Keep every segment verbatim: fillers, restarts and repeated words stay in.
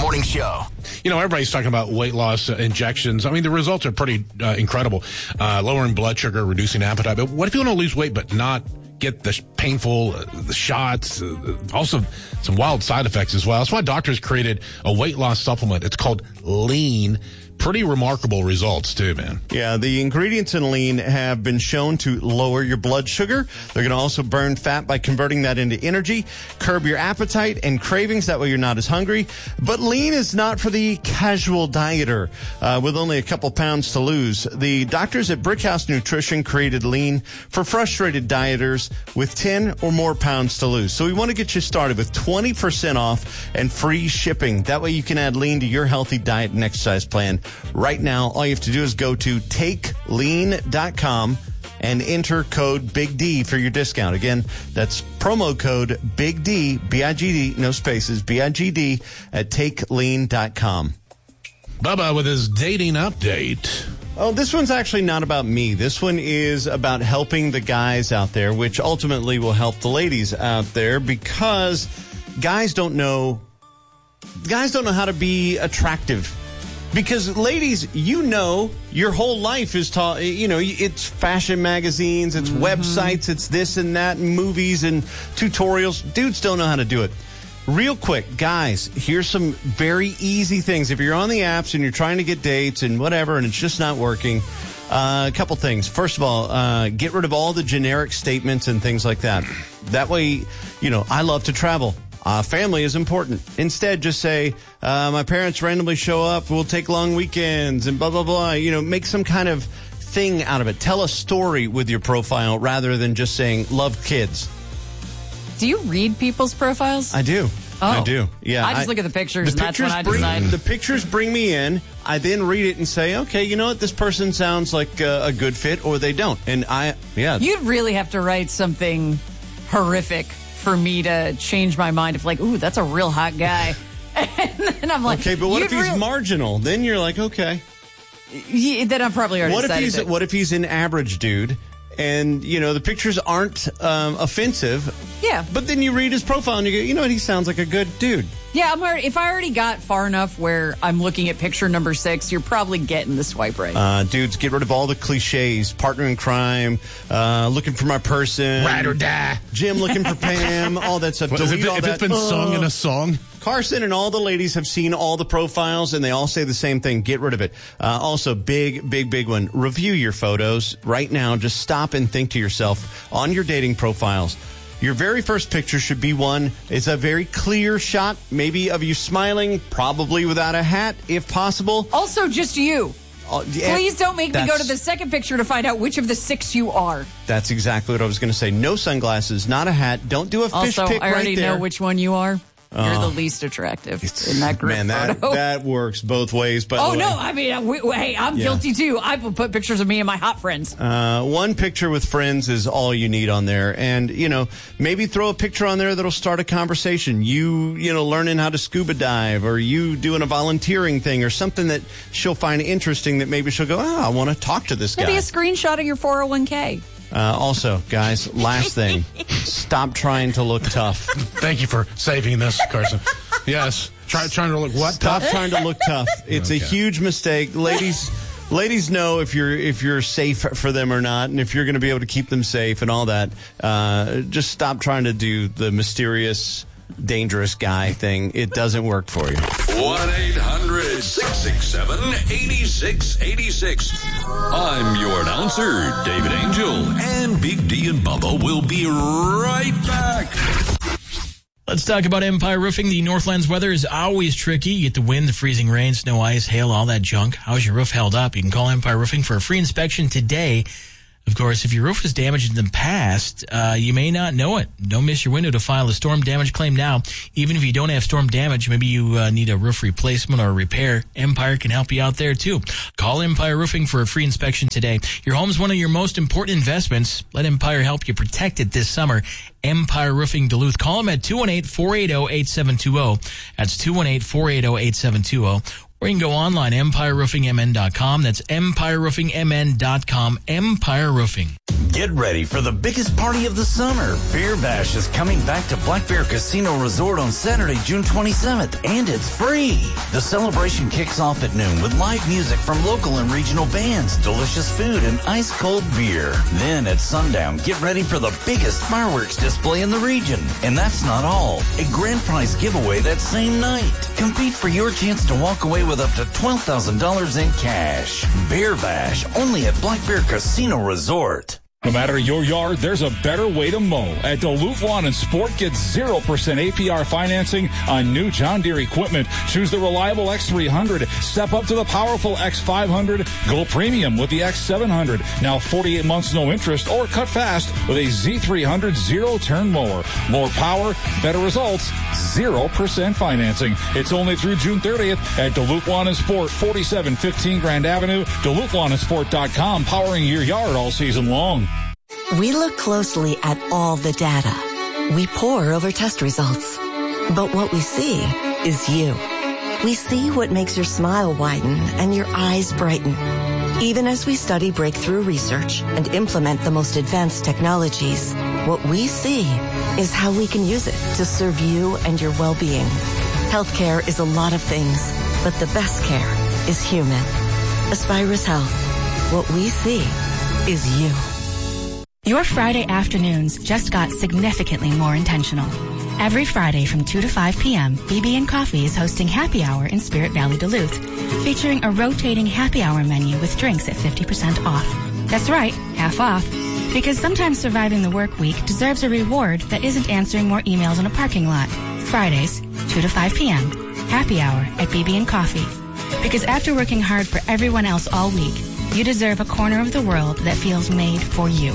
Morning Show. You know, everybody's talking about weight loss uh, injections. I mean, the results are pretty uh, incredible. Uh, lowering blood sugar, reducing appetite. But what if you want to lose weight but not get the painful uh, the shots, uh, also some wild side effects as well? That's why doctors created a weight loss supplement. It's called Lean. Pretty remarkable results, too, man. Yeah, the ingredients in Lean have been shown to lower your blood sugar. They're going to also burn fat by converting that into energy, curb your appetite and cravings. That way you're not as hungry. But Lean is not for the casual dieter uh, with only a couple pounds to lose. The doctors at Brickhouse Nutrition created Lean for frustrated dieters with ten or more pounds to lose. So we want to get you started with twenty percent off and free shipping. That way you can add Lean to your healthy diet and exercise plan. Right now, all you have to do is go to take lean dot com and enter code Big D for your discount. Again, that's promo code Big D, B I G D, no spaces, B I G D at take lean dot com. Bubba with his dating update. Oh, this one's actually not about me. This one is about helping the guys out there, which ultimately will help the ladies out there, because guys don't know, guys don't know how to be attractive. Because, ladies, you know, your whole life is taught, you know, it's fashion magazines, it's mm-hmm. websites, it's this and that, and movies and tutorials. Dudes don't know how to do it. Real quick, guys, here's some very easy things. If you're on the apps and you're trying to get dates and whatever, and it's just not working, uh, a couple things. First of all, uh, get rid of all the generic statements and things like that. That way, you know, I love to travel. Uh, family is important. Instead, just say, uh, my parents randomly show up, we'll take long weekends, and blah, blah, blah. You know, make some kind of thing out of it. Tell a story with your profile rather than just saying, love kids. Do you read people's profiles? I do. Oh. I do. Yeah. I just I, look at the pictures, the and pictures that's when bring, I decide. The pictures bring me in. I then read it and say, okay, you know what? This person sounds like uh, a good fit, or they don't. And I, yeah. You'd really have to write something horrific for me to change my mind. If like, ooh, that's a real hot guy. And then I'm like, okay, but what if he's re- marginal? Then you're like, okay. Yeah, then I'm probably already what if he's that. What if he's an average dude? And, you know, the pictures aren't um, offensive. Yeah. But then you read his profile and you go, you know what, he sounds like a good dude. Yeah, I'm already, if I already got far enough where I'm looking at picture number six, you're probably getting the swipe right. Uh, dudes, get rid of all the cliches. Partner in crime, uh, looking for my person. Ride or die. Jim looking for Pam, all that stuff. Well, Delete if it, all if that. it's been uh, sung in a song. Carson and all the ladies have seen all the profiles, and they all say the same thing. Get rid of it. Uh, also, big, big, big one. Review your photos right now. Just stop and think to yourself on your dating profiles. Your very first picture should be one. It's a very clear shot, maybe of you smiling, probably without a hat, if possible. Also, just you. Uh, yeah, Please don't make me go to the second picture to find out which of the six you are. That's exactly what I was going to say. No sunglasses, not a hat. Don't do a fish also, pic I already right there. know which one you are. You're Uh, the least attractive in that group Man, that, photo. that works both ways. By oh, the way. no. I mean, we, hey, I'm Yeah. guilty, too. I put pictures of me and my hot friends. Uh, one picture with friends is all you need on there. And, you know, maybe throw a picture on there that'll start a conversation. You, you know, learning how to scuba dive, or you doing a volunteering thing, or something that she'll find interesting that maybe she'll go, oh, I want to talk to this guy. Maybe a screenshot of your four oh one k. Uh, also, guys, last thing, stop trying to look tough. Thank you for saving this, Carson. Yes. Try, trying to look what? Stop Tough? trying to look tough. It's okay. A huge mistake. Ladies, ladies know if you're if you're safe for them or not, and if you're going to be able to keep them safe and all that. Uh, just stop trying to do the mysterious, dangerous guy thing. It doesn't work for you. one eight hundred six six seven eight six eight six. I'm your announcer, David Angel, and Big D and Bubba will be right back. Let's talk about Empire Roofing. The Northlands weather is always tricky. You get the wind, the freezing rain, snow, ice, hail, all that junk. How's your roof held up? You can call Empire Roofing for a free inspection today. Of course, if your roof was damaged in the past, uh, you may not know it. Don't miss your window to file a storm damage claim now. Even if you don't have storm damage, maybe you uh, need a roof replacement or a repair, Empire can help you out there too. Call Empire Roofing for a free inspection today. Your home's one of your most important investments. Let Empire help you protect it this summer. Empire Roofing Duluth. Call them at two one eight, four eight zero, eight seven two zero. That's two one eight, four eight zero, eight seven two zero. Or you can go online, empire roofing m n dot com. That's empire roofing m n dot com. Empire Roofing. Get ready for the biggest party of the summer. Beer Bash is coming back to Black Bear Casino Resort on Saturday, June twenty-seventh, and it's free. The celebration kicks off at noon with live music from local and regional bands, delicious food, and ice-cold beer. Then at sundown, get ready for the biggest fireworks display in the region. And that's not all. A grand prize giveaway that same night. Compete for your chance to walk away with up to twelve thousand dollars in cash. Beer Bash, only at Black Bear Casino Resort. No matter your yard, there's a better way to mow. At Duluth Lawn and Sport, get zero percent A P R financing on new John Deere equipment. Choose the reliable X three hundred. Step up to the powerful X five hundred. Go premium with the X seven hundred. Now forty-eight months no interest, or cut fast with a Z three hundred zero-turn mower. More power, better results, zero percent financing. It's only through June thirtieth at Duluth Lawn and Sport, forty-seven fifteen Grand Avenue, Duluth Lawn and Sport dot com, powering your yard all season long. We look closely at all the data. We pore over test results. But what we see is you. We see what makes your smile widen and your eyes brighten. Even as we study breakthrough research and implement the most advanced technologies, what we see is how we can use it to serve you and your well-being. Healthcare is a lot of things, but the best care is human. Aspirus Health. What we see is you. Your Friday afternoons just got significantly more intentional. Every Friday from two to five p.m., B B and Coffee is hosting Happy Hour in Spirit Valley, Duluth, featuring a rotating happy hour menu with drinks at fifty percent off. That's right, half off. Because sometimes surviving the work week deserves a reward that isn't answering more emails in a parking lot. Fridays, two to five p.m., Happy Hour at B B and Coffee. Because after working hard for everyone else all week, you deserve a corner of the world that feels made for you.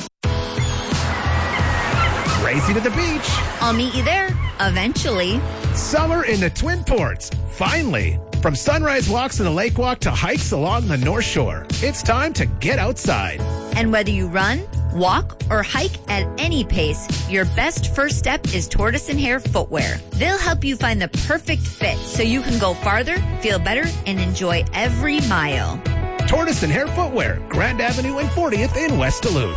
Racing to the beach. I'll meet you there, eventually. Summer in the Twin Ports, finally. From sunrise walks in the lake walk to hikes along the North Shore, it's time to get outside. And whether you run, walk, or hike at any pace, your best first step is Tortoise and Hare Footwear. They'll help you find the perfect fit so you can go farther, feel better, and enjoy every mile. Tortoise and Hare Footwear, Grand Avenue and fortieth in West Duluth.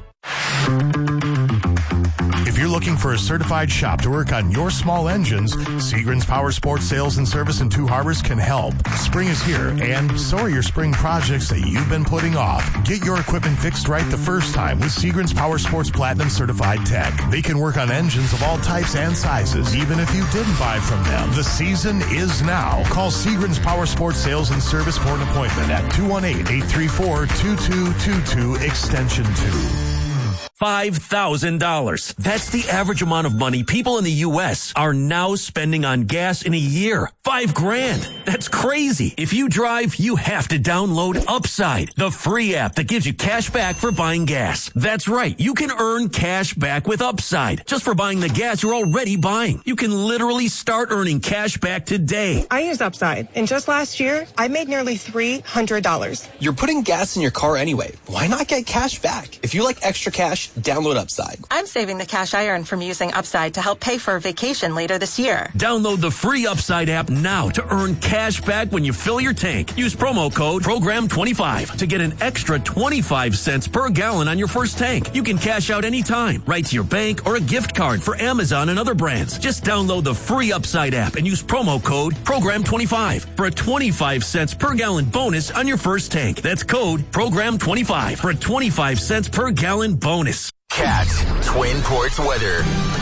If you're looking for a certified shop to work on your small engines, Seagram's Power Sports Sales and Service in Two Harbors can help. Spring is here, and so are your spring projects that you've been putting off. Get your equipment fixed right the first time with Seagram's Power Sports Platinum Certified Tech. They can work on engines of all types and sizes, even if you didn't buy from them. The season is now. Call Seagram's Power Sports Sales and Service for an appointment at two one eight, eight three four, two two two two, extension two. five thousand dollars. That's the average amount of money people in the U S are now spending on gas in a year. Five grand. That's crazy. If you drive, you have to download Upside, the free app that gives you cash back for buying gas. That's right. You can earn cash back with Upside just for buying the gas you're already buying. You can literally start earning cash back today. I use Upside, and just last year, I made nearly three hundred dollars. You're putting gas in your car anyway. Why not get cash back? If you like extra cash, download Upside. I'm saving the cash I earn from using Upside to help pay for a vacation later this year. Download the free Upside app now to earn cash back when you fill your tank. Use promo code program twenty-five to get an extra twenty-five cents per gallon on your first tank. You can cash out anytime, right to your bank or a gift card for Amazon and other brands. Just download the free Upside app and use promo code program twenty-five for a twenty-five cents per gallon bonus on your first tank. That's code program twenty-five for a twenty-five cents per gallon bonus. Cat Twin Ports weather.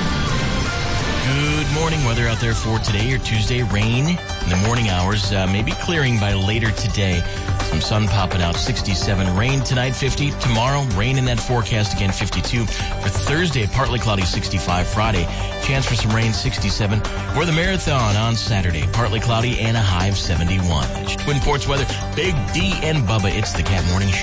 Good morning. Weather out there for today or Tuesday. Rain in the morning hours. Uh, maybe clearing by later today. Some sun popping out. sixty-seven. Rain tonight, fifty. Tomorrow, rain in that forecast again, fifty-two. For Thursday, partly cloudy, sixty-five. Friday, chance for some rain, sixty-seven. For the marathon on Saturday, partly cloudy and a high of seventy-one. Twin Ports weather. Big D and Bubba. It's the Cat Morning Show.